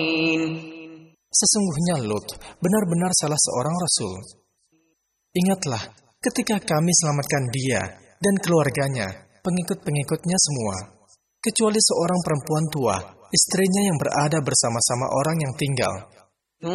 Sesungguhnya Lut benar-benar salah seorang rasul. Ingatlah ketika kami selamatkan dia dan keluarganya, pengikut-pengikutnya semua, kecuali seorang perempuan tua, istrinya yang berada bersama-sama orang yang tinggal